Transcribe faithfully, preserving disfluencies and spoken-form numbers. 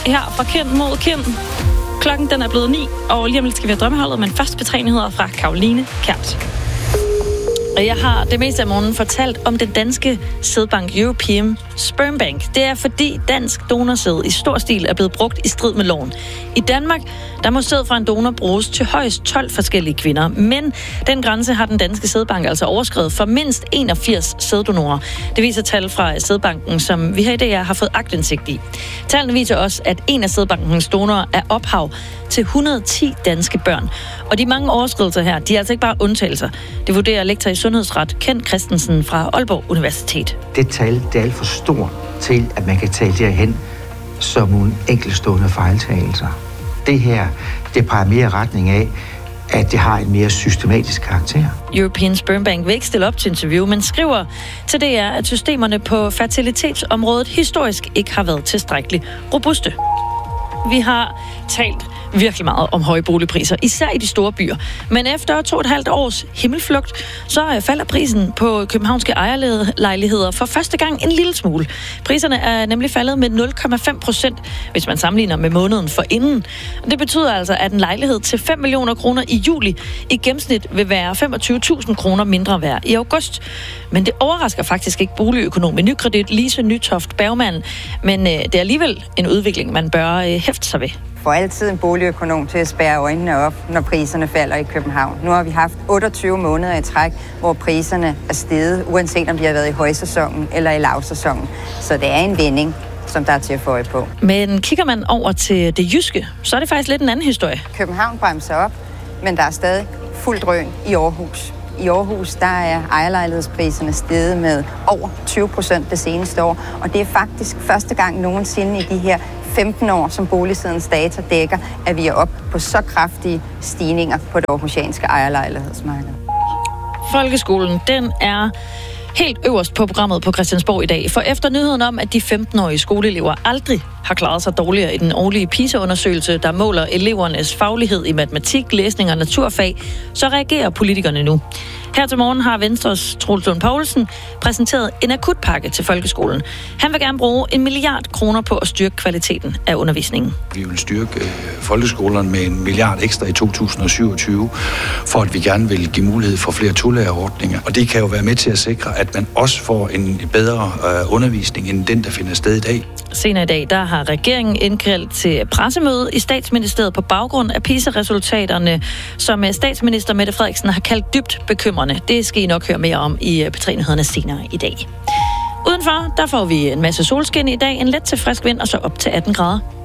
her fra kind mod kind. Klokken den er blevet ni, og lige om lidt skal vi have drømmeholdet, men først betrænigheder fra Caroline Kjært. Og jeg har det meste af morgenen fortalt om den danske sædbank European Sperm Bank. Det er fordi dansk donorsæd i stor stil er blevet brugt i strid med loven. I Danmark, der må sæd fra en donor bruges til højst tolv forskellige kvinder. Men den grænse har den danske sædbank altså overskredet for mindst enogfirs sæddonorer. Det viser tal fra sædbanken, som vi her i dag har fået aktindsigt i. Tallene viser også, at en af sædbankens donorer er ophav til et hundrede og ti danske børn. Og de mange overskridelser her, de er altså ikke bare undtagelser. Det vurderer lektor i sundhedsret Kent Christensen fra Aalborg Universitet. Det tal, det er alt for stort til, at man kan tale derhen som nogle enkeltstående fejltagelser. Det her, det peger mere i retning af, at det har en mere systematisk karakter. European Sperm Bank vil ikke stille op til interview, men skriver til D R, at systemerne på fertilitetsområdet historisk ikke har været tilstrækkeligt robuste. Vi har talt virkelig meget om høje boligpriser, især i de store byer. Men efter to og et halvt års himmelflugt, så falder prisen på københavnske ejerlejligheder for første gang en lille smule. Priserne er nemlig faldet med nul komma fem procent, hvis man sammenligner med måneden for inden. Det betyder altså, at en lejlighed til fem millioner kroner i juli i gennemsnit vil være femogtyve tusind kroner mindre værd i august. Men det overrasker faktisk ikke boligøkonom i Nykredit, Lise Nytoft Bergmann. Men øh, det er alligevel en udvikling, man bør øh, hæfte sig ved. For altid en boligøkonom til at spærre øjnene op, når priserne falder i København. Nu har vi haft otteogtyve måneder i træk, hvor priserne er steget, uanset om de har været i højsæsonen eller i lavsæsonen. Så det er en vending, som der er til at få øje på. Men kigger man over til det jyske, så er det faktisk lidt en anden historie. København bremser op, men der er stadig fuldt drøn i Aarhus. I Aarhus, der er ejerlejlighedspriserne steget med over tyve procent det seneste år, og det er faktisk første gang nogensinde i de her femten år, som Boligsidens data dækker, at vi er oppe på så kraftige stigninger på det aarhusianske ejerlejlighedsmarked. Folkeskolen, den er helt øverst på programmet på Christiansborg i dag. For efter nyheden om, at de femten-årige skoleelever aldrig har klaret sig dårligere i den årlige PISA-undersøgelse, der måler elevernes faglighed i matematik, læsning og naturfag, så reagerer politikerne nu. Her til morgen har Venstres Troels Lund Poulsen præsenteret en akutpakke til folkeskolen. Han vil gerne bruge en milliard kroner på at styrke kvaliteten af undervisningen. Vi vil styrke folkeskolerne med en milliard ekstra i to tusind og syvogtyve, for at vi gerne vil give mulighed for flere tolærerordninger. Og det kan jo være med til at sikre, at man også får en bedre undervisning end den, der finder sted i dag. Senere i dag, der har regeringen indkaldt til pressemøde i Statsministeriet på baggrund af PISA-resultaterne, som statsminister Mette Frederiksen har kaldt dybt bekymrende. Det skal I nok høre mere om i betræningerne senere i dag. Udenfor, der får vi en masse solskin i dag, en let til frisk vind og så op til atten grader.